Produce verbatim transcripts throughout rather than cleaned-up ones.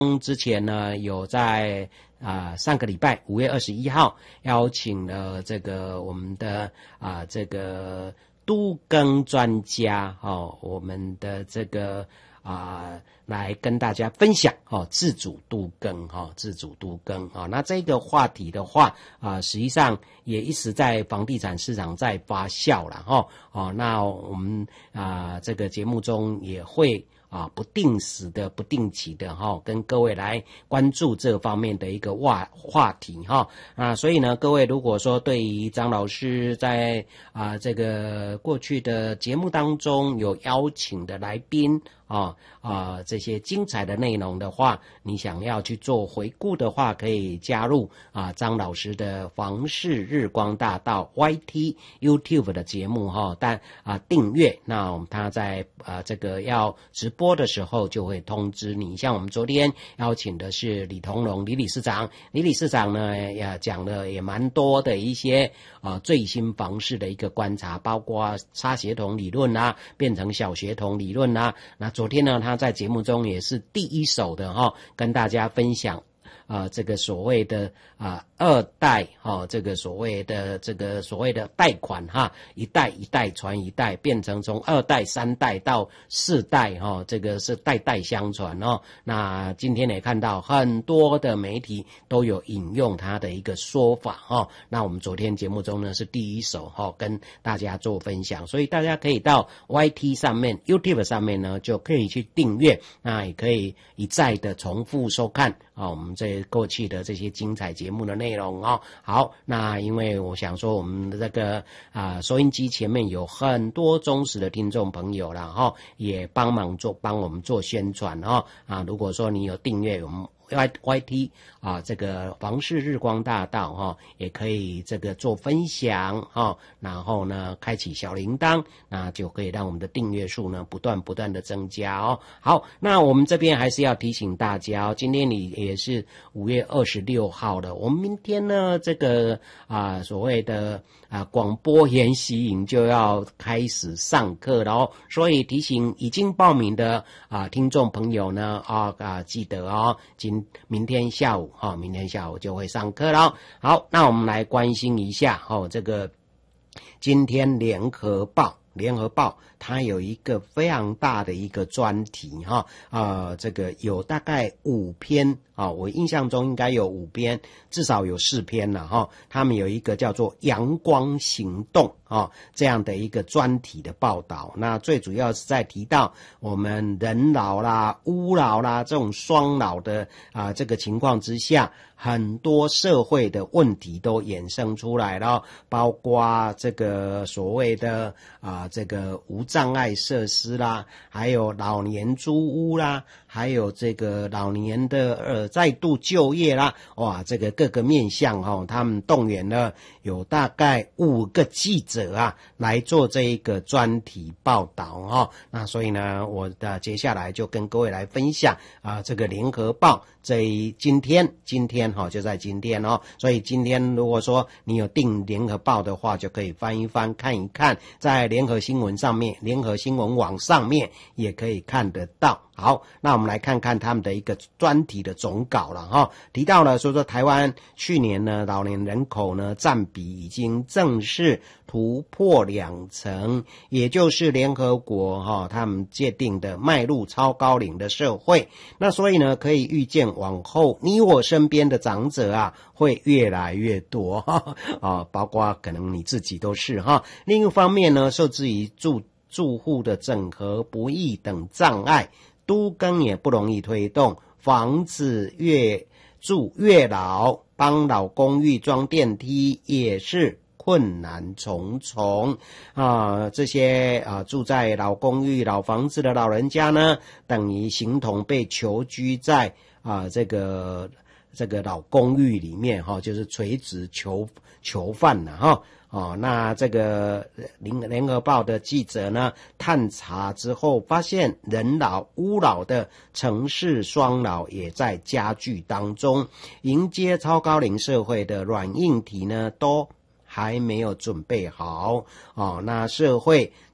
之前呢，有在啊、呃、上个礼拜五月二十一号邀请了这个我们的啊、呃、这个都更专家哦，我们的这个啊、呃、来跟大家分享哦，自主都更哈、哦，自主都更啊、哦。那这个话题的话啊、呃，实际上也一直在房地产市场在发酵了哈哦。那我们啊、呃、这个节目中也会。啊，不定时的、不定期的哈、哦，跟各位来关注这方面的一个话话题哈、哦、啊，所以呢，各位如果说对于张老师在啊这个过去的节目当中有邀请的来宾啊啊这些精彩的内容的话，你想要去做回顾的话，可以加入啊张老师的房市日光大道 Y T YouTube 的节目哈、哦，但啊订阅，那他在啊这个要直播。播的时候就会通知你，像我们昨天邀请的是李同荣李理事长，李理事长呢也讲了也蛮多的一些啊、呃、最新房市的一个观察，包括差协同理论啊，变成小协同理论啊。那昨天呢，他在节目中也是第一手的哈、哦，跟大家分享。啊、呃，这个所谓的啊、呃、二代哈、哦，这个所谓的这个所谓的贷款哈，一代一代传一代，变成从二代、三代到四代哈、哦，这个是代代相传哦。那今天也看到很多的媒体都有引用他的一个说法哈、哦。那我们昨天节目中呢是第一手哈、哦，跟大家做分享，所以大家可以到 Y T 上面、YouTube 上面呢就可以去订阅，那也可以一再的重复收看啊、哦，我们这。过去的这些精彩节目的内容哦，好，那因为我想说我们的这个啊、呃、收音机前面有很多忠实的听众朋友啦哈、哦，也帮忙做帮我们做宣传哈、哦、啊，如果说你有订阅我们。Y T 啊，这个房市日光大道哈、哦，也可以这个做分享哈、哦，然后呢，开启小铃铛，那就可以让我们的订阅数呢不断不断的增加哦。好，那我们这边还是要提醒大家哦，今天你也是五月二十六号了，我们明天呢这个啊所谓的啊广播研习营就要开始上课了哦，所以提醒已经报名的啊听众朋友呢啊啊记得哦，今明天下午哈、哦，明天下午就会上课了。好，那我们来关心一下哦，这个今天联合报，联合报它有一个非常大的一个专题哈，呃，这个有大概五篇啊，我印象中应该有五篇，至少有四篇了哈。他们有一个叫做阳光行动啊这样的一个专题的报道，那最主要是在提到我们人老啦、屋老啦这种双老的啊这个情况之下，很多社会的问题都衍生出来了，包括这个所谓的啊这个无障碍设施啦，还有老年租屋啦，还有这个老年的呃再度就业啦，哇，这个各个面向哈、哦，他们动员了有大概五个记者啊来做这一个专题报道哈、哦。那所以呢，我的接下来就跟各位来分享啊，这个联合报这一今天今天哈、哦、就在今天哦，所以今天如果说你有订联合报的话，就可以翻一翻看一看，在联合新闻上面、联合新闻网上面也可以看得到。好，那我们来看看他们的一个专题的总稿了哈、哦，提到了说说台湾去年呢老年人口呢占比已经正式突破两成，也就是联合国哈、哦、他们界定的迈入超高龄的社会。那所以呢，可以预见往后你我身边的长者啊会越来越多哈啊，包括可能你自己都是哈。另一方面呢，受制于住住户的整合不易等障碍，都更也不容易推动，房子越住越老，帮老公寓装电梯也是困难重重啊！这些啊住在老公寓、老房子的老人家呢，等于形同被囚居在啊这个这个老公寓里面哈、啊，就是垂直囚囚犯了哈。哦，那这个联联合报的记者呢，探查之后发现，人老屋老的城市双老也在加剧当中，迎接超高龄社会的软硬体呢，都还没有准备好哦。那社会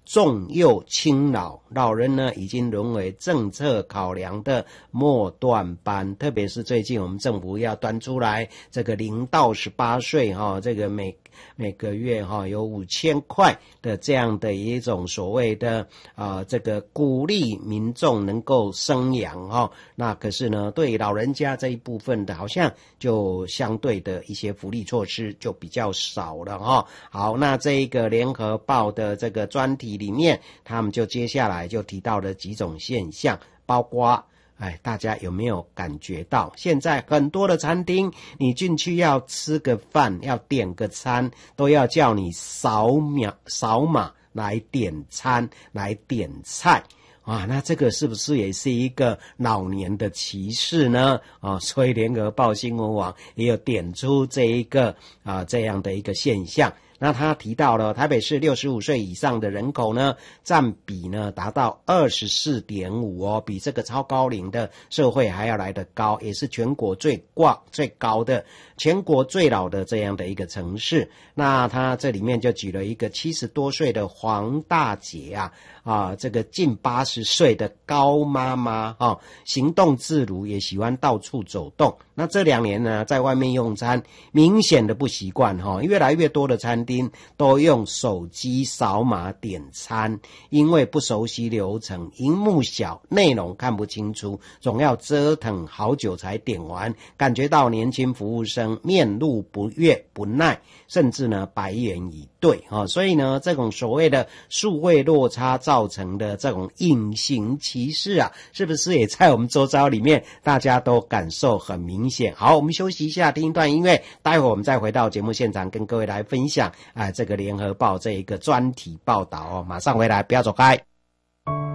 重幼轻老，老人呢已经沦为政策考量的末段班，特别是最近我们政府要端出来这个零到十八岁哈，这个每每个月哈有五千块的这样的一种所谓的啊、呃、这个鼓励民众能够生养哈，那可是呢对老人家这一部分的好像就相对的一些福利措施就比较少了哈。好，那这一个联合报的这个专题里面，他们就接下来就提到了几种现象，包括哎，大家有没有感觉到现在很多的餐厅，你进去要吃个饭，要点个餐，都要叫你扫描扫码来点餐，来点菜。啊，那这个是不是也是一个老年的歧视呢？啊，所以联合报新闻网也有点出这一个啊这样的一个现象。那他提到了台北市六十五岁以上的人口呢，占比呢达到 二十四点五 哦，比这个超高龄的社会还要来得高，也是全国最挂最高的、全国最老的这样的一个城市。那他这里面就举了一个七十多岁的黄大姐啊，啊，这个近八十岁的高妈妈啊，行动自如，也喜欢到处走动。那这两年呢，在外面用餐明显的不习惯哈，越来越多的餐厅都用手机扫码点餐，因为不熟悉流程，萤幕小，内容看不清楚，总要折腾好久才点完，感觉到年轻服务生面露不悦不耐，甚至呢白眼以对啊，所以呢，这种所谓的数位落差造成的这种隐形歧视啊，是不是也在我们周遭里面大家都感受很明显？好，我们休息一下，听一段音乐，待会我们再回到节目现场，跟各位来分享啊、呃、这个联合报这一个专题报道哦，马上回来，不要走开。